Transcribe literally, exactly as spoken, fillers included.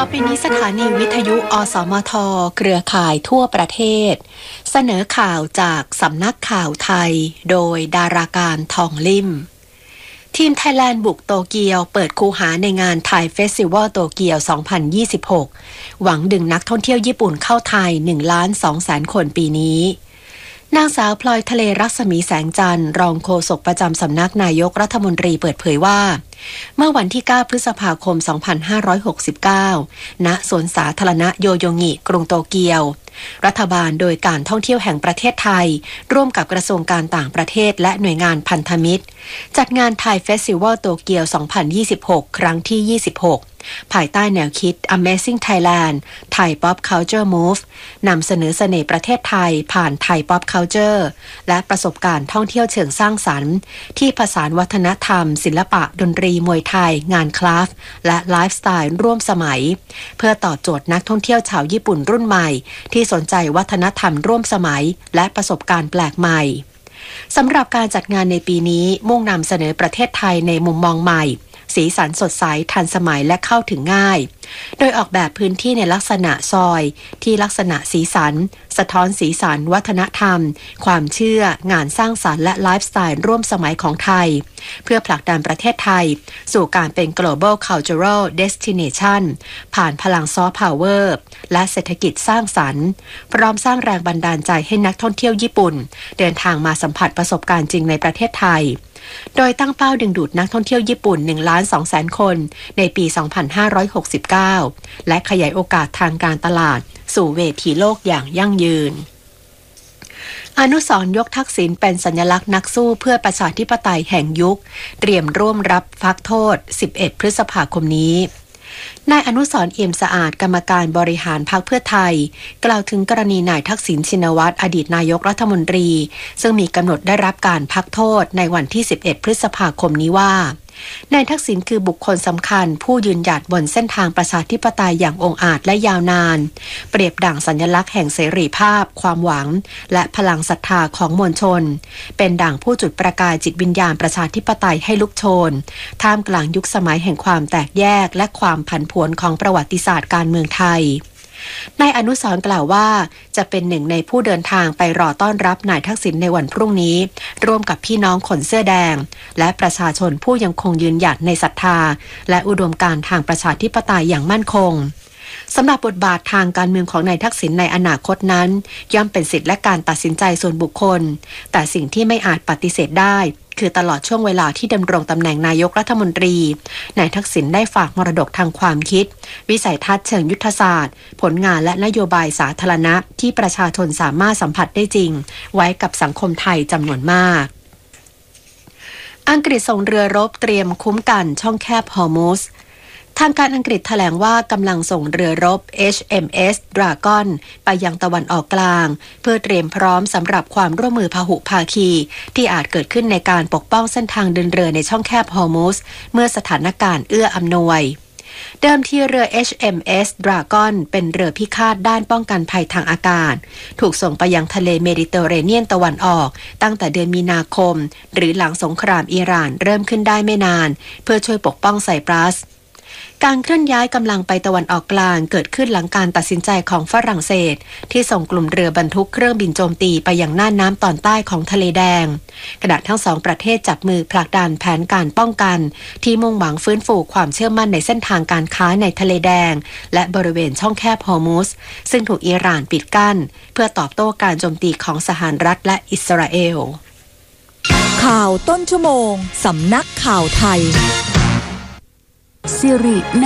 อไปนี้สถานีวิทยุอสมทเครือข่ายทั่วประเทศเสนอข่าวจากสำนักข่าวไทยโดยดาราการทองลิ่มทีมไทยแลนด์บุกโตเกียวเปิดคูหาในงานไทยเฟสติวัลโตเกียว สองพันยี่สิบหก หวังดึงนักท่องเที่ยวญี่ปุ่นเข้าไทย หนึ่งล้านสองแสนคนปีนี้นางสาวพลอยทะเลรัศมีแสงจันทร์รองโฆษกประจำสำนักนายกรัฐมนตรีเปิดเผยว่าเมื่อวันที่ เก้า พฤษภาคม สองพันห้าร้อยหกสิบเก้า ณ สวนสาธารณะโยโยงิกรุงโตเกียวรัฐบาลโดยการท่องเที่ยวแห่งประเทศไทยร่วมกับกระทรวงการต่างประเทศและหน่วยงานพันธมิตรจัดงานไทยเฟสติวัลโตเกียว สองพันยี่สิบหก ครั้งที่ ยี่สิบหก ภายใต้แนวคิด Amazing Thailand Thai Pop Culture Move นำเสนอเสน่ห์ประเทศไทยผ่าน Thai Pop Culture และประสบการณ์ท่องเที่ยวเชิงสร้างสรรค์ที่ผสานวัฒนธรรมศิลปะดนตรีมวยไทยงานคราฟต์และไลฟ์สไตล์ร่วมสมัยเพื่อตอบโจทย์นักท่องเที่ยวชาวญี่ปุ่นรุ่นใหม่ที่สนใจวัฒนธรรมร่วมสมัยและประสบการณ์แปลกใหม่สำหรับการจัดงานในปีนี้มุ่งนำเสนอประเทศไทยในมุมมองใหม่สีสันสดใสทันสมัยและเข้าถึงง่ายโดยออกแบบพื้นที่ในลักษณะซอยที่ลักษณะสีสันสะท้อนสีสันวัฒนธรรมความเชื่องานสร้างสรรค์และไลฟ์สไตล์ร่วมสมัยของไทยเพื่อผลักดันประเทศไทยสู่การเป็น global cultural destination ผ่านพลังซอฟต์พาวเวอร์และเศรษฐกิจสร้างสรรค์พร้อมสร้างแรงบันดาลใจให้นักท่องเที่ยวญี่ปุ่นเดินทางมาสัมผัสประสบการณ์จริงในประเทศไทยโดยตั้งเป้าดึงดูดนักท่องเที่ยวญี่ปุ่น หนึ่งล้านสองแสนคนในปี สองพันห้าร้อยหกสิบเก้า และขยายโอกาสทางการตลาดสู่เวทีโลกอย่างยั่งยืนอนุสรณ์ยกทักษิณเป็นสัญลักษณ์นักสู้เพื่อประชาธิปไตยแห่งยุคเตรียมร่วมรับพักโทษ สิบเอ็ด พฤษภาคมนี้นายอนุสรณ์เอี่ยมสะอาดกรรมการบริหารพรรคเพื่อไทยกล่าวถึงกรณีนายทักษิณชินวัตรอดีตนายกรัฐมนตรีซึ่งมีกำหนดได้รับการพักโทษในวันที่สิบเอ็ดพฤษภาคมนี้ว่านายทักษิณคือบุคคลสำคัญผู้ยืนหยัดบนเส้นทางประชาธิปไตยอย่างองอาจและยาวนานเปรียบดั่งสัญลักษณ์แห่งเสรีภาพความหวังและพลังศรัทธาของมวลชนเป็นดั่งผู้จุดประกายจิตวิญญาณประชาธิปไตยให้ลุกโชนท่ามกลางยุคสมัยแห่งความแตกแยกและความผันผวนของประวัติศาสตร์การเมืองไทยนายอนุสรณ์กล่าวว่าจะเป็นหนึ่งในผู้เดินทางไปรอต้อนรับนายทักษิณในวันพรุ่งนี้ร่วมกับพี่น้องคนเสื้อแดงและประชาชนผู้ยังคงยืนหยัดในศรัทธาและอุดมการณ์ทางประชาธิปไตยอย่างมั่นคงสำหรับบทบาททางการเมืองของนายทักษิณในอนาคตนั้นย่อมเป็นสิทธิและการตัดสินใจส่วนบุคคลแต่สิ่งที่ไม่อาจปฏิเสธได้คือตลอดช่วงเวลาที่ดำรงตำแหน่งนายกรัฐมนตรีนายทักษิณได้ฝากมรดกทางความคิดวิสัยทัศน์เชิงยุทธศาสตร์ผลงานและนโยบายสาธารณะที่ประชาชนสามารถสัมผัสได้จริงไว้กับสังคมไทยจำนวนมากอังกฤษส่งเรือรบเตรียมคุ้มกันช่องแคบฮอร์มุซทางการอังกฤษแถลงว่ากำลังส่งเรือรบ เอช เอ็ม เอส Dragon ไปยังตะวันออกกลางเพื่อเตรียมพร้อมสำหรับความร่วมมือพหุภาคีที่อาจเกิดขึ้นในการปกป้องเส้นทางเดินเรือในช่องแคบฮอร์มุซเมื่อสถานการณ์เอื้ออำนวยเดิมที่เรือ เอช เอ็ม เอส Dragon เป็นเรือพิฆาตด้านป้องกันภัยทางอากาศถูกส่งไปยังทะเลเมดิเตอร์เรเนียนตะวันออกตั้งแต่เดือนมีนาคมหรือหลังสงครามอิหร่านเริ่มขึ้นได้ไม่นานเพื่อช่วยปกป้องไซปรัสการเคลื่อนย้ายกำลังไปตะวันออกกลางเกิดขึ้นหลังการตัดสินใจของฝรั่งเศสที่ส่งกลุ่มเรือบรรทุกเครื่องบินโจมตีไปยังน่านน้ำตอนใต้ของทะเลแดงขณะทั้งสองประเทศจับมือผลักดันแผนการป้องกันที่มุ่งหวังฟื้นฟูความเชื่อมั่นในเส้นทางการค้าในทะเลแดงและบริเวณช่องแคบฮอร์มุซซึ่งถูกอิหร่านปิดกั้นเพื่อตอบโต้การโจมตีของสหรัฐและอิสราเอลข่าวต้นชั่วโมงสำนักข่าวไทยสิริ